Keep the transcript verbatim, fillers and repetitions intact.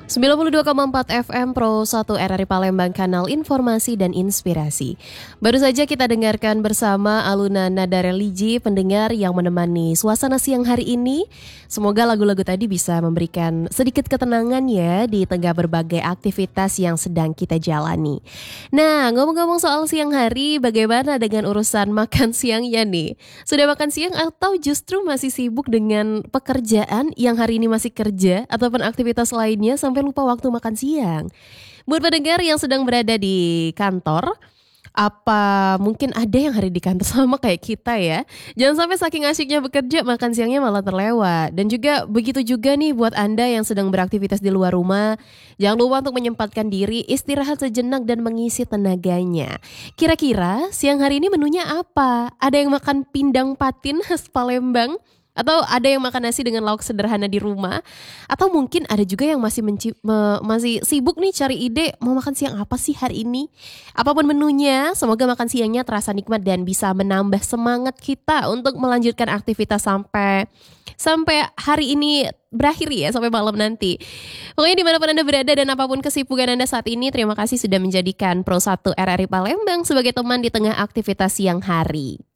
sembilan puluh dua koma empat F M Pro satu R R I Palembang, kanal informasi dan inspirasi. Baru saja kita dengarkan bersama alunan nada religi pendengar yang menemani suasana siang hari ini. Semoga lagu-lagu tadi bisa memberikan sedikit ketenangan ya di tengah berbagai aktivitas yang sedang kita jalani. Nah, ngomong-ngomong soal siang hari, bagaimana dengan urusan makan siangnya nih? Sudah makan siang atau justru masih sibuk dengan pekerjaan yang hari ini masih kerja ataupun aktivitas lainnya sampai lupa waktu makan siang? Buat pendengar yang sedang berada di kantor, apa mungkin ada yang hari di kantor sama kayak kita ya? Jangan sampai saking asyiknya bekerja, makan siangnya malah terlewat. Dan juga begitu juga nih buat Anda yang sedang beraktivitas di luar rumah, jangan lupa untuk menyempatkan diri, istirahat sejenak dan mengisi tenaganya. Kira-kira siang hari ini menunya apa? Ada yang makan pindang patin khas Palembang? Atau ada yang makan nasi dengan lauk sederhana di rumah? Atau mungkin ada juga yang masih menci- me- masih sibuk nih cari ide mau makan siang apa sih hari ini? Apapun menunya, semoga makan siangnya terasa nikmat dan bisa menambah semangat kita untuk melanjutkan aktivitas sampai sampai hari ini berakhir ya, sampai malam nanti. Pokoknya dimanapun Anda berada dan apapun kesibukan Anda saat ini, terima kasih sudah menjadikan Pro satu R R I Palembang sebagai teman di tengah aktivitas siang hari.